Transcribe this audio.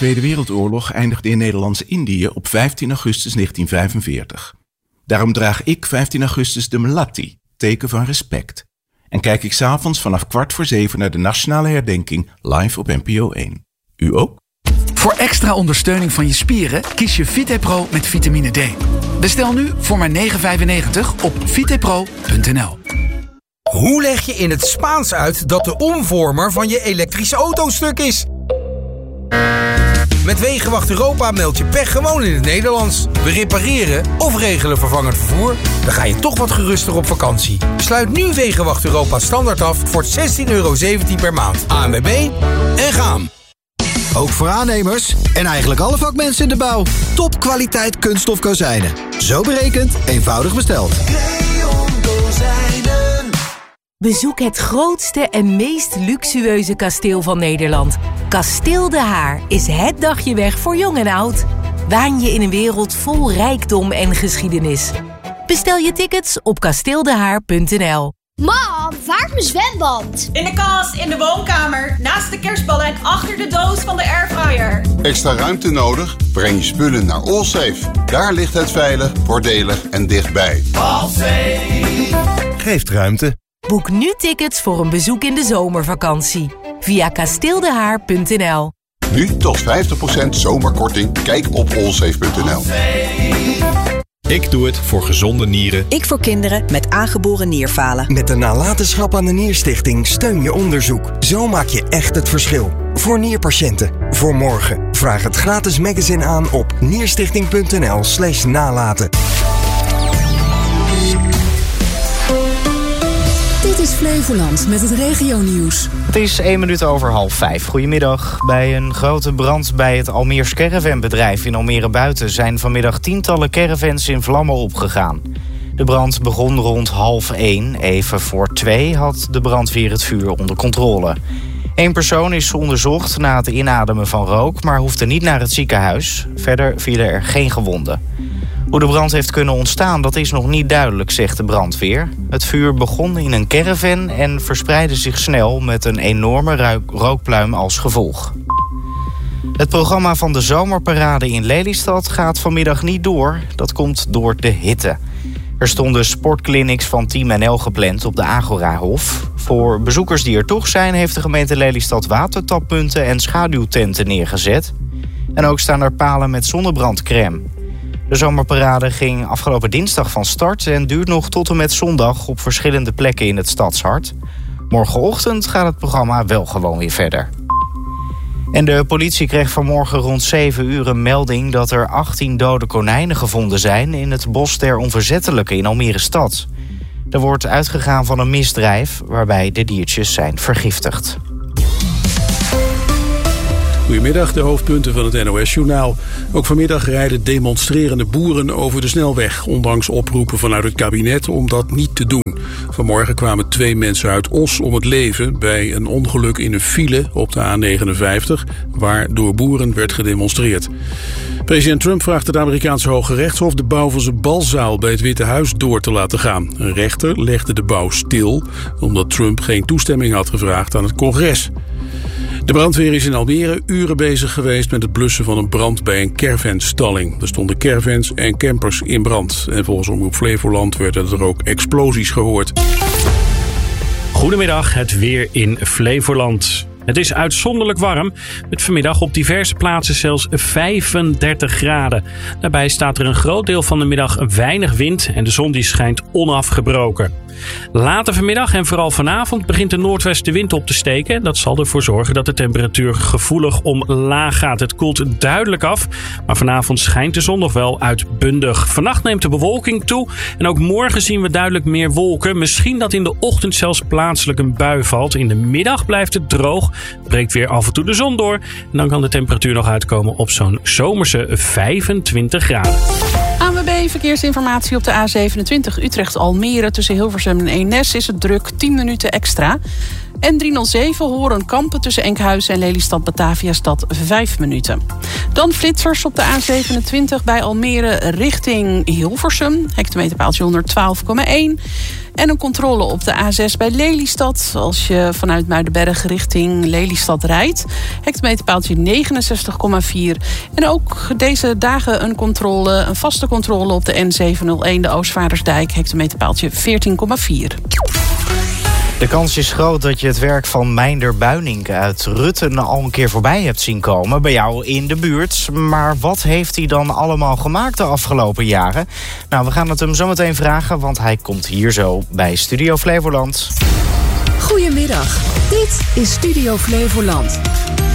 Tweede Wereldoorlog eindigde in Nederlands-Indië op 15 augustus 1945. Daarom draag ik 15 augustus de melatti, teken van respect. En kijk ik 's avonds vanaf 6:15 naar de nationale herdenking live op NPO 1. U ook? Voor extra ondersteuning van je spieren kies je VitePro met vitamine D. Bestel nu voor maar €9,95 op vitepro.nl. Hoe leg je in het Spaans uit dat de omvormer van je elektrische auto stuk is? Met Wegenwacht Europa meld je pech gewoon in het Nederlands. We repareren of regelen vervangend vervoer. Dan ga je toch wat geruster op vakantie. Sluit nu Wegenwacht Europa standaard af voor €16,17 per maand. ANWB en gaan. Ook voor aannemers en eigenlijk alle vakmensen in de bouw. Topkwaliteit kunststof kozijnen. Zo berekend, eenvoudig besteld. Leon Kozijnen. Bezoek het grootste en meest luxueuze kasteel van Nederland. Kasteel De Haar is het dagje weg voor jong en oud. Waan je in een wereld vol rijkdom en geschiedenis. Bestel je tickets op kasteeldehaar.nl. Mam, waar is mijn zwembad? In de kast, in de woonkamer, naast de kerstballen en achter de doos van de airfryer. Extra ruimte nodig? Breng je spullen naar Allsafe. Daar ligt het veilig, voordelig en dichtbij. Allsafe geeft ruimte. Boek nu tickets voor een bezoek in de zomervakantie via kasteeldehaar.nl. Nu tot 50% zomerkorting. Kijk op allsafe.nl. Ik doe het voor gezonde nieren. Ik voor kinderen met aangeboren nierfalen. Met de nalatenschap aan de Nierstichting steun je onderzoek. Zo maak je echt het verschil. Voor nierpatiënten. Voor morgen. Vraag het gratis magazine aan op nierstichting.nl/nalaten. Dit is Flevoland met het regionieuws. Het is 5:01. Goedemiddag. Bij een grote brand bij het Almeers caravanbedrijf in Almere Buiten zijn vanmiddag tientallen caravans in vlammen opgegaan. De brand begon rond 1:30. Even voor 2 had de brandweer het vuur onder controle. 1 persoon is onderzocht na het inademen van rook, maar hoefde niet naar het ziekenhuis. Verder vielen er geen gewonden. Hoe de brand heeft kunnen ontstaan, dat is nog niet duidelijk, zegt de brandweer. Het vuur begon in een caravan en verspreidde zich snel met een enorme rookpluim als gevolg. Het programma van de zomerparade in Lelystad gaat vanmiddag niet door. Dat komt door de hitte. Er stonden sportclinics van Team NL gepland op de Agorahof. Voor bezoekers die er toch zijn, heeft de gemeente Lelystad watertappunten en schaduwtenten neergezet. En ook staan er palen met zonnebrandcrème. De zomerparade ging afgelopen dinsdag van start en duurt nog tot en met zondag op verschillende plekken in het stadshart. Morgenochtend gaat het programma wel gewoon weer verder. En de politie kreeg vanmorgen rond 7 uur een melding dat er 18 dode konijnen gevonden zijn in het bos der Onverzettelijke in Almere stad. Er wordt uitgegaan van een misdrijf waarbij de diertjes zijn vergiftigd. Goedemiddag, de hoofdpunten van het NOS-journaal. Ook vanmiddag rijden demonstrerende boeren over de snelweg, ondanks oproepen vanuit het kabinet om dat niet te doen. Vanmorgen kwamen 2 mensen uit Os om het leven bij een ongeluk in een file op de A59, waar door boeren werd gedemonstreerd. President Trump vraagt het Amerikaanse Hoge Rechtshof de bouw van zijn balzaal bij het Witte Huis door te laten gaan. Een rechter legde de bouw stil, omdat Trump geen toestemming had gevraagd aan het congres. De brandweer is in Almere uren bezig geweest met het blussen van een brand bij een caravanstalling. Er stonden caravans en campers in brand. En volgens Omroep Flevoland werden er ook explosies gehoord. Goedemiddag, het weer in Flevoland. Het is uitzonderlijk warm, met vanmiddag op diverse plaatsen zelfs 35 graden. Daarbij staat er een groot deel van de middag weinig wind en de zon die schijnt onafgebroken. Later vanmiddag en vooral vanavond begint de noordwestenwind op te steken. Dat zal ervoor zorgen dat de temperatuur gevoelig omlaag gaat. Het koelt duidelijk af, maar vanavond schijnt de zon nog wel uitbundig. Vannacht neemt de bewolking toe en ook morgen zien we duidelijk meer wolken. Misschien dat in de ochtend zelfs plaatselijk een bui valt. In de middag blijft het droog, breekt weer af en toe de zon door. En dan kan de temperatuur nog uitkomen op zo'n zomerse 25 graden. ANWB Verkeersinformatie op de A27 Utrecht-Almere. Tussen Hilversum en Eemnes is het druk 10 minuten extra. N307 Horen-Kampen tussen Enkhuizen en Lelystad-Batavia-stad 5 minuten. Dan flitsers op de A27 bij Almere richting Hilversum. Hectometerpaaltje 112,1. En een controle op de A6 bij Lelystad. Als je vanuit Muidenberg richting Lelystad rijdt. Hectometerpaaltje 69,4. En ook deze dagen een vaste controle op de N701, de Oostvaardersdijk. Hectometerpaaltje 14,4. De kans is groot dat je het werk van Meinder Buynink uit Rutten al een keer voorbij hebt zien komen bij jou in de buurt. Maar wat heeft hij dan allemaal gemaakt de afgelopen jaren? Nou, we gaan het hem zo meteen vragen, want hij komt hier zo bij Studio Flevoland. Goedemiddag, dit is Studio Flevoland.